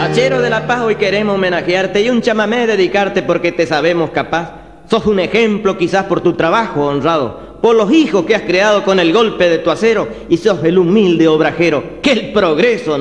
Hachero de La Paz, hoy queremos homenajearte y un chamamé dedicarte porque te sabemos capaz. Sos un ejemplo quizás por tu trabajo honrado, por los hijos que has creado con el golpe de tu acero, y sos el humilde obrajero que el progreso